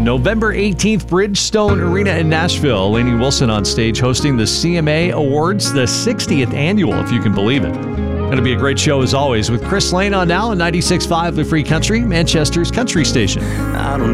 November 18th, Bridgestone Arena in Nashville. Lainey Wilson on stage hosting the CMA Awards, the 60th annual, if you can believe it. Going to be a great show as always with Chris Lane on now on 96.5 The Free Country, Manchester's country station. I don't